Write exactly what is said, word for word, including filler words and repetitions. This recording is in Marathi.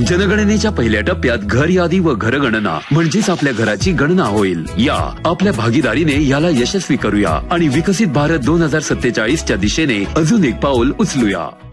जनगणनेच्या पहिल्या टप्प्यात घर यादी व घरगणना म्हणजेच आपल्या घराची गणना होईल. या आपल्या भागीदारीने याला यशस्वी करूया आणि विकसित भारत दोन हजार सत्तेचाळीस च्या दिशेने अजून एक पाऊल उचलूया.